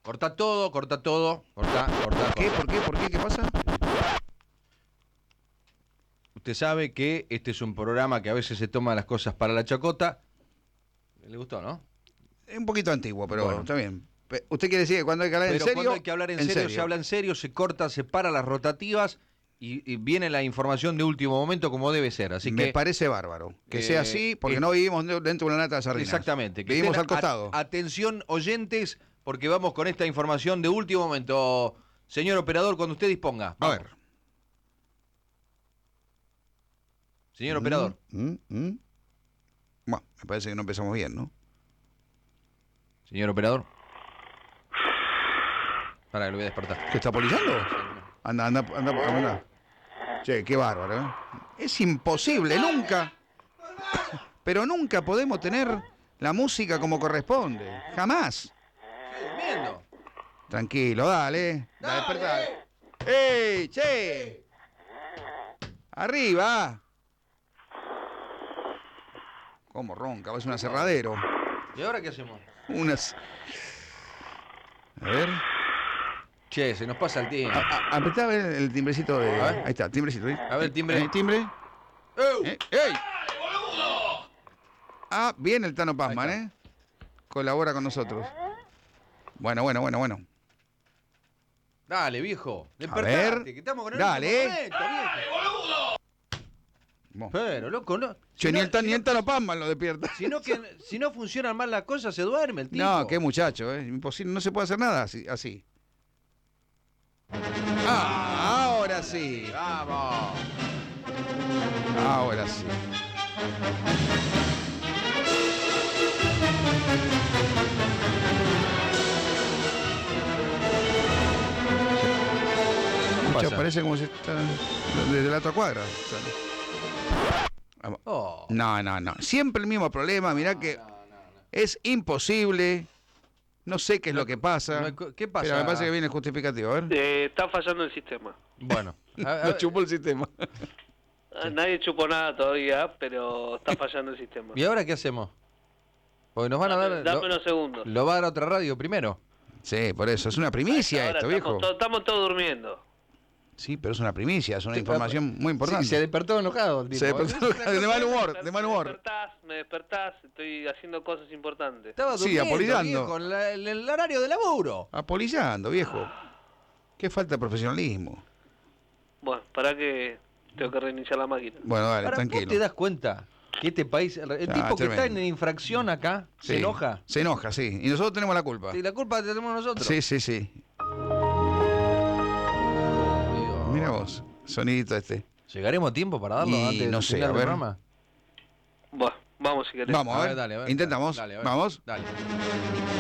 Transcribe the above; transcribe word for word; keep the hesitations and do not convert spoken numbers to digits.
Corta todo, corta todo. Corta, corta. ¿Qué? ¿Por qué? ¿Por qué? ¿Qué pasa? Usted sabe que este es un programa que a veces se toma las cosas para la chacota. ¿Le gustó, no? Es un poquito antiguo, pero Bueno. está bien. Pe- ¿Usted quiere decir que cuando hay que hablar en Pero serio? cuando hay que hablar en, serio, se habla en serio, se corta, se para las rotativas y, y viene la información de último momento como debe ser. Así Me que parece bárbaro. Que eh, sea así, porque eh, no vivimos dentro de una lata de sardinas. Exactamente. Que Vivimos estén al costado. a- atención, oyentes, porque vamos con esta información de último momento. Señor operador, cuando usted disponga. A Vamos. ver. Señor Mm, operador. mm, mm. Bueno, me parece que no empezamos bien, ¿no? Señor operador. Para que lo voy a despertar. ¿Qué está polizando? Anda, anda, anda, anda. Che, qué bárbaro, ¿eh? Es imposible, nunca. Pero nunca podemos tener la música como corresponde. Jamás. Estoy durmiendo. Tranquilo, dale. Dale, despertar. ¡Ey, che! ¡Arriba! ¿Cómo ronca? Es un aserradero. ¿Y ahora qué hacemos? Unas. A ver. Che, se nos pasa el tiempo. A- a- Apretá a ver el timbrecito de. A ver. Ahí está, timbrecito. ¿eh? A ver, timbre. Eh, timbre. ¡Eu! Eh, ¡Ey! Ah, bien el Tano Pazman, Ahí ¿eh? Colabora con nosotros. Bueno, bueno, bueno, bueno. Dale, viejo. A Despertate, ver. que estamos con el Dale. último momento, viejo. Bueno. Pero, loco, no. Che, Si ni no- el, tan- si ni no- el Tano Pazman lo despierta. Si no, que, si no funcionan mal las cosas, se duerme el tipo. No, qué muchacho, ¿eh? Imposible, no se puede hacer nada así. así. Ah, ahora sí. Vamos. Ahora sí. Mucho, pasa? parece como si está desde la otra cuadra. sale. Vamos. Oh. No, no, no. Siempre el mismo problema. Mirá que es imposible. No sé qué es lo que pasa. no hay co- ¿qué pasa? Pero me parece que viene el justificativo. A ver. Eh, está fallando el sistema. Bueno. A- a- Lo chupó el sistema. Ah, Nadie chupó nada todavía, pero está fallando el sistema. ¿Y ahora qué hacemos? Porque nos van a Dame, dar. dame lo, unos segundos. lo va a dar otra radio primero. Sí, por eso. Es una primicia Ahora esto, estamos, viejo. to- estamos todos durmiendo. Sí, pero es una primicia. Es una Sí, información muy importante. Sí, se despertó enojado el tipo. Se despertó de mal humor, de mal Me humor. despertás, me despertás, estoy haciendo cosas importantes. Estaba Sí, durmiendo, apolillando. viejo, en la- en el horario de laburo. Apolillando, viejo. Qué falta de profesionalismo. Bueno, para que tengo que reiniciar la máquina. Bueno, dale, Ahora, ¿vos tranquilo. te das cuenta que este país, el Ah, tipo que está tremendo. en infracción acá, se Sí, enoja? Se enoja, sí. Y nosotros tenemos la culpa. Y la culpa la tenemos nosotros. Sí, sí, sí. Digo, Mira vos, sonidito este. ¿llegaremos a tiempo para darlo Y antes no del sé, final a del ver. programa? Bueno, vamos si querés. Vamos, a ver. dale, a ver, Intentamos. dale, a ver. Vamos. Dale.